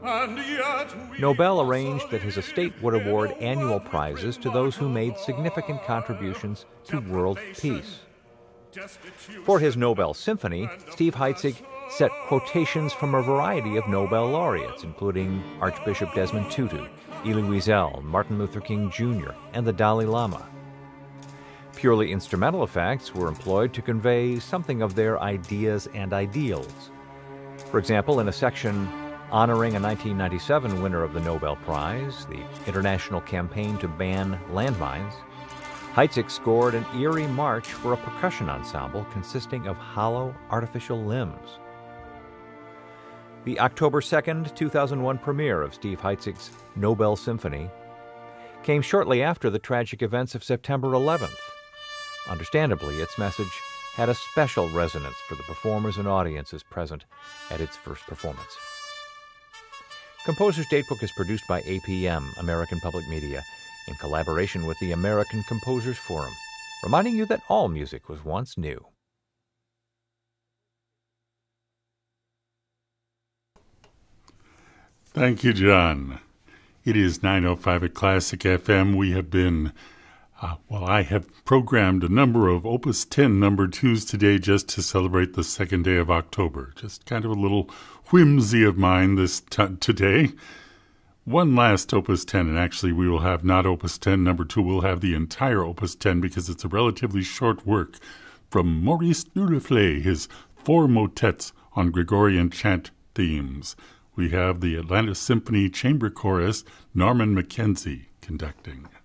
Nobel arranged that his estate would award annual prizes to those who made significant contributions to world peace. For his Nobel Symphony, Steve Heitzig set quotations from a variety of Nobel laureates, including Archbishop Desmond Tutu, Elie Wiesel, Martin Luther King Jr., and the Dalai Lama. Purely instrumental effects were employed to convey something of their ideas and ideals. For example, in a section honoring a 1997 winner of the Nobel Prize, the International Campaign to Ban Landmines, Heitzig scored an eerie march for a percussion ensemble consisting of hollow artificial limbs. The October 2, 2001 premiere of Steve Heitzig's Nobel Symphony came shortly after the tragic events of September 11th. Understandably, its message had a special resonance for the performers and audiences present at its first performance. Composer's Datebook is produced by APM, American Public Media, in collaboration with the American Composers Forum, reminding you that all music was once new. Thank you, John. It is 9:05 at Classic FM. We have been, I have programmed a number of Opus 10 number 2s today just to celebrate the second day of October. Just kind of a little whimsy of mine today. One last Opus 10, and actually we will have not Opus 10 number 2, we'll have the entire Opus 10 because it's a relatively short work from Maurice Duruflé, his 4 motets on Gregorian chant themes. We have the Atlanta Symphony Chamber Chorus, Norman Mackenzie, conducting.